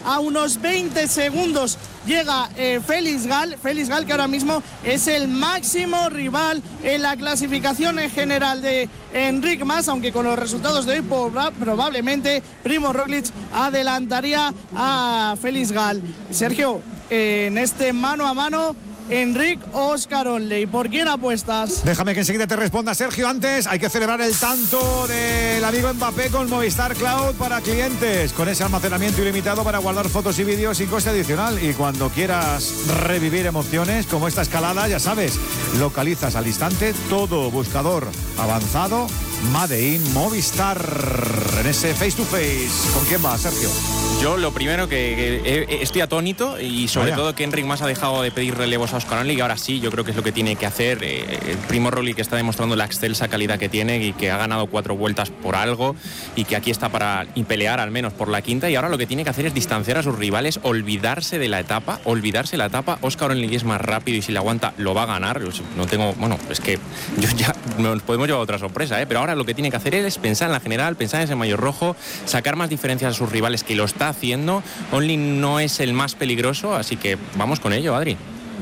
a unos 20 segundos llega Félix Gal, que ahora mismo es el máximo rival en la clasificación en general de Enric Mas, aunque con los resultados de hoy probablemente Primo Roglic adelantaría a Félix Gal. Sergio, en este mano a mano, Enric o Óscar Onley, ¿por quién apuestas? Déjame que enseguida te responda, Sergio. Antes hay que celebrar el tanto del amigo Mbappé con Movistar Cloud para clientes, con ese almacenamiento ilimitado para guardar fotos y vídeos sin coste adicional. Y cuando quieras revivir emociones como esta escalada, ya sabes, localizas al instante todo buscador avanzado Made in Movistar en ese face to face. ¿Con quién va, Sergio? Yo lo primero que estoy atónito, y sobre todo que Enric Mas ha dejado de pedir relevos a Óscar Onley, y ahora sí, yo creo que es lo que tiene que hacer. El Primo Roglic, que está demostrando la excelsa calidad que tiene y que ha ganado 4 vueltas por algo, y que aquí está para pelear al menos por la quinta, y ahora lo que tiene que hacer es distanciar a sus rivales, olvidarse la etapa. Óscar Onley es más rápido y si le aguanta lo va a ganar. No tengo, bueno, es que yo ya nos podemos llevar otra sorpresa, pero ahora lo que tiene que hacer es pensar en la general, pensar en ese maillot rojo, sacar más diferencias a sus rivales, que lo está haciendo. Onley no es el más peligroso, así que vamos con ello, Adri.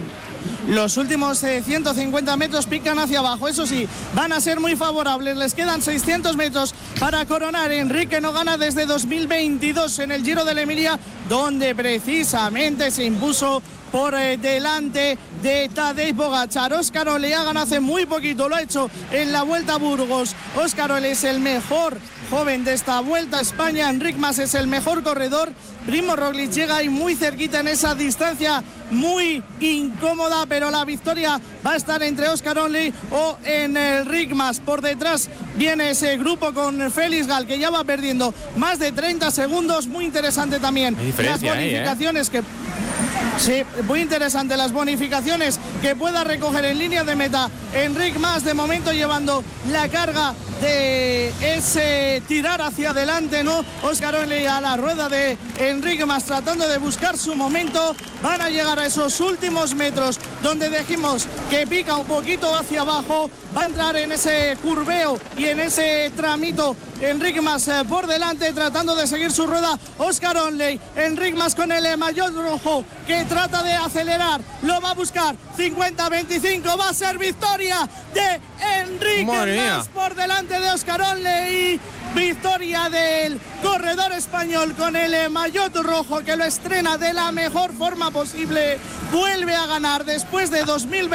Los últimos 150 metros pican hacia abajo, eso sí, van a ser muy favorables. Les quedan 600 metros para coronar. Enrique no gana desde 2022 en el Giro de la Emilia, donde precisamente se impuso por delante de Tadej Pogačar. Óscar Onley ha ganado hace muy poquito, lo ha hecho en la Vuelta a Burgos. Óscar Onley es el mejor joven de esta Vuelta a España. Enric Mas es el mejor corredor. Primo Roglic llega ahí muy cerquita en esa distancia muy incómoda, pero la victoria va a estar entre Óscar Onley o Enric Mas. Por detrás viene ese grupo con Félix Gal, que ya va perdiendo más de 30 segundos. Muy interesante también las bonificaciones que... Sí, muy interesante las bonificaciones que pueda recoger en línea de meta Enric Mas, de momento llevando la carga de ese tirar hacia adelante, ¿no? Óscar Onley a la rueda de Enric Mas tratando de buscar su momento. Van a llegar a esos últimos metros donde dijimos que pica un poquito hacia abajo. Va a entrar en ese curveo y en ese tramito Enric Mas por delante, tratando de seguir su rueda Óscar Onley. Enric Mas con el maillot rojo, que trata de acelerar, lo va a buscar. 50-25, va a ser victoria de Enric Mas por delante de Óscar Onley. Victoria del corredor español con el maillot rojo, que lo estrena de la mejor forma posible. Vuelve a ganar después de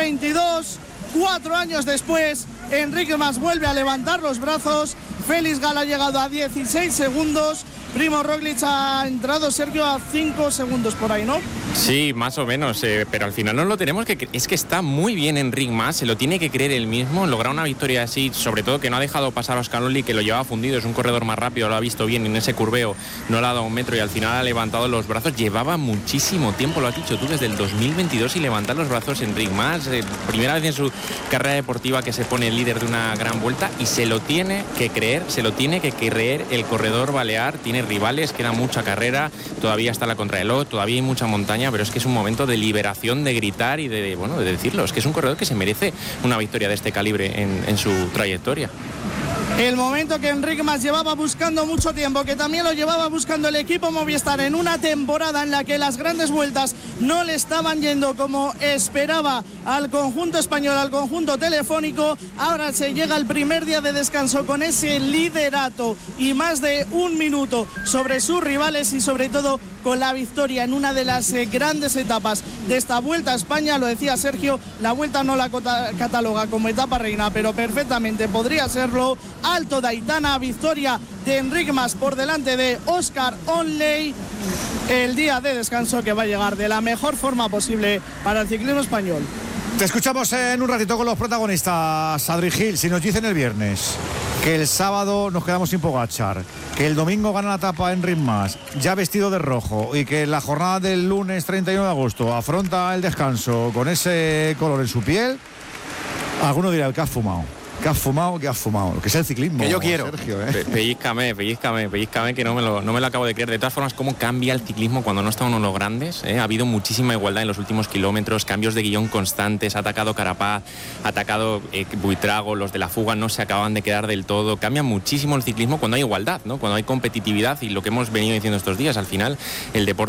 2022. 4 años después, Enric Mas vuelve a levantar los brazos. Félix Gal ha llegado a 16 segundos. Primo Roglic ha entrado, Sergio, a 5 segundos por ahí, ¿no? Sí, más o menos, pero al final no lo tenemos que... Es que está muy bien Enric Mas, se lo tiene que creer él mismo. Lograr una victoria así, sobre todo que no ha dejado pasar a Óscar Onley, que lo llevaba fundido, es un corredor más rápido, lo ha visto bien en ese curveo, no le ha dado un metro y al final ha levantado los brazos. Llevaba muchísimo tiempo, lo has dicho tú, desde el 2022, y levantar los brazos Enric Mas. Primera vez en su carrera deportiva que se pone líder de una gran vuelta, y se lo tiene que creer el corredor balear. Tiene rivales, queda mucha carrera, todavía está la contrarreloj, todavía hay mucha montaña, pero es que es un momento de liberación, de gritar y de decirlo. Es que es un corredor que se merece una victoria de este calibre en su trayectoria. El momento que Enric Mas llevaba buscando mucho tiempo, que también lo llevaba buscando el equipo Movistar en una temporada en la que las grandes vueltas no le estaban yendo como esperaba al conjunto español, al conjunto telefónico. Ahora se llega al primer día de descanso con ese liderato y más de 1 minuto sobre sus rivales, y sobre todo con la victoria en una de las grandes etapas de esta Vuelta a España. Lo decía Sergio, la Vuelta no la cataloga como etapa reina, pero perfectamente podría serlo. Alto de Aitana, victoria de Enric Mas por delante de Óscar Onley. El día de descanso que va a llegar de la mejor forma posible para el ciclismo español. Te escuchamos en un ratito con los protagonistas. Adri Gil, si nos dicen el viernes que el sábado nos quedamos sin Pogačar, que el domingo gana la etapa Enric Mas, ya vestido de rojo, y que la jornada del lunes 31 de agosto afronta el descanso con ese color en su piel, alguno dirá: que has fumado. Que has fumado, lo que es el ciclismo. Que yo quiero. Sergio, Pellízcame, que no me lo acabo de creer. De todas formas, cómo cambia el ciclismo cuando no está uno en los grandes. Ha habido muchísima igualdad en los últimos kilómetros, cambios de guión constantes, ha atacado Carapaz, ha atacado Buitrago, los de la fuga no se acaban de quedar del todo. Cambia muchísimo el ciclismo cuando hay igualdad, ¿no? Cuando hay competitividad, y lo que hemos venido diciendo estos días, al final el deporte